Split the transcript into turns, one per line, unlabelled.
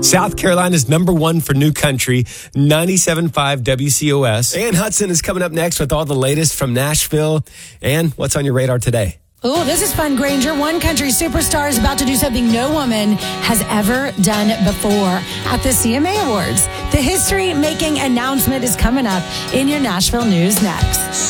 South Carolina's number one for new country, 97.5 WCOS. Ann Hudson is coming up next with all the latest from Nashville. Ann, what's on your radar today?
Oh, this is fun, Granger. One country superstar is about to do something no woman has ever done before at the CMA Awards. The history-making announcement is coming up in your Nashville news next.